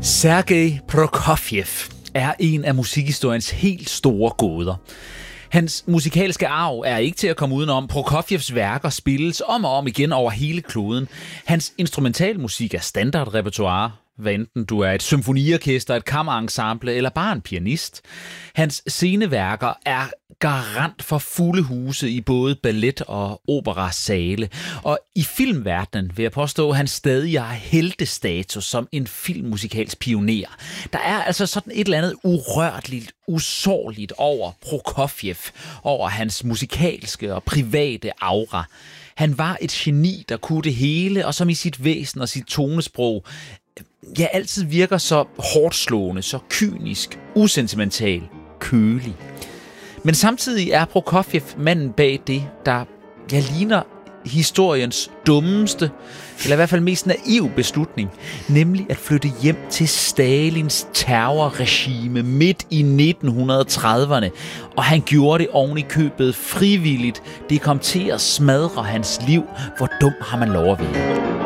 Sergej Prokofjev er en af musikhistoriens helt store gåder. Hans musikalske arv er ikke til at komme udenom. Prokofjevs værker spilles om og om igen over hele kloden. Hans instrumentalmusik er standardrepertoire, hvad enten du er et symfoniorkester, et kammerensemble eller bare en pianist. Hans sceneværker er garant for fulde huse i både ballet- og operasale. Og i filmverdenen vil jeg påstå, at han stadig har heltestatus som en filmmusikalsk pioner. Der er altså sådan et eller andet urørligt, usårligt over Prokofjev, over hans musikalske og private aura. Han var et geni, der kunne det hele, og som i sit væsen og sit tonesprog altid virker så hårdslående, så kynisk, usentimental, kølig. Men samtidig er Prokofjev manden bag det, der ligner historiens dummeste, eller i hvert fald mest naiv beslutning, nemlig at flytte hjem til Stalins terrorregime midt i 1930'erne, og han gjorde det oven i købet frivilligt. Det kom til at smadre hans liv. Hvor dum har man lov at være?